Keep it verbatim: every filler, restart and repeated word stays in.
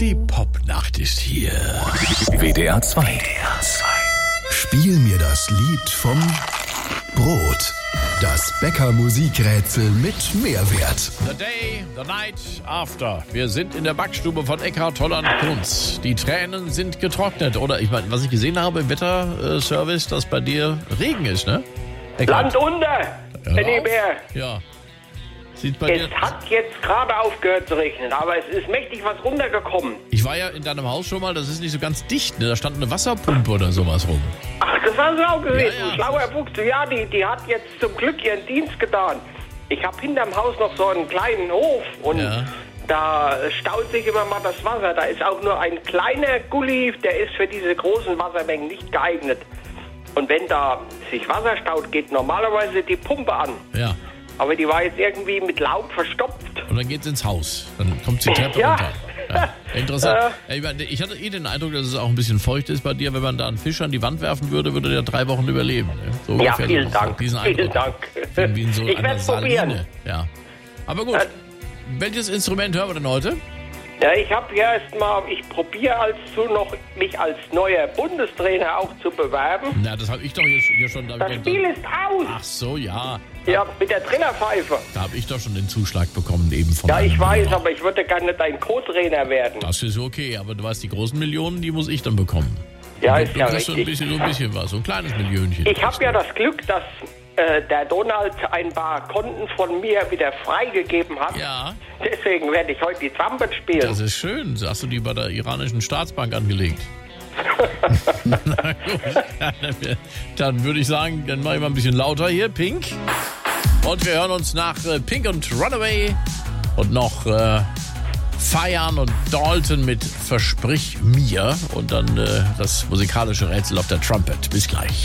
Die Popnacht ist hier. W D R zwei. Spiel mir das Lied vom Brot. Das Bäcker-Musikrätsel mit Mehrwert. The day, the night after. Wir sind in der Backstube von Eckhard Holland Kunz. Die Tränen sind getrocknet. Oder ich meine, was ich gesehen habe im Wetterservice, dass bei dir Regen ist, ne? Eckhard. Land unter, Benny Bär. Ja. Sieht bei Es dir... hat jetzt gerade aufgehört zu regnen, aber es ist mächtig was runtergekommen. Ich war ja in deinem Haus schon mal, das ist nicht so ganz dicht, ne? Da stand eine Wasserpumpe oder sowas rum. Ach, das war so gewesen. Ja, ja. Schlauer Fuchs. Ja, die, die hat jetzt zum Glück ihren Dienst getan. Ich habe hinterm Haus noch so einen kleinen Hof und Ja. da staut sich immer mal das Wasser. Da ist auch nur ein kleiner Gully, der ist für diese großen Wassermengen nicht geeignet. Und wenn da sich Wasser staut, geht normalerweise die Pumpe an. Ja. Aber die war jetzt irgendwie mit Laub verstopft. Und dann geht's ins Haus. Dann kommt die Treppe Ja. runter. Ja. Interessant. Ich meine, ich hatte eh den Eindruck, dass es auch ein bisschen feucht ist bei dir. Wenn man da einen Fisch an die Wand werfen würde, würde der drei Wochen überleben. Ne? So Ja, ungefähr vielen so. Dank. Diesen Vielen Eindruck. Dank. Wie in so Ich einer werd's probieren. Saline. Ja. Aber gut. Äh, Welches Instrument hören wir denn heute? Ja, ich habe ja erst mal, ich probiere also noch, mich als neuer Bundestrainer auch zu bewerben. Na, das habe ich doch hier, hier schon... Da hab Das ich doch- Spiel ist aus. Ach so, ja. Ja, mit der Trillerpfeife. Da habe ich doch schon den Zuschlag bekommen eben von Ja, ich einem weiß, Hörer. aber ich würde gerne dein Co-Trainer werden. Das ist okay, aber du weißt, die großen Millionen, die muss ich dann bekommen. Ja, du, ist du ja kriegst so ein richtig. bisschen, so ein bisschen was, so ein kleines Millionchen. Ich habe ja das Glück, dass äh, der Donald ein paar Konten von mir wieder freigegeben hat. Ja, Deswegen werde ich heute die Trumpet spielen. das ist schön. Hast du die bei der iranischen Staatsbank angelegt? Na gut, dann würde ich sagen, dann mache ich mal ein bisschen lauter hier, Pink. Und wir hören uns nach äh, Pink und Runaway und noch äh, Feiern und Dalton mit Versprich mir und dann äh, das musikalische Rätsel auf der Trumpet. Bis gleich.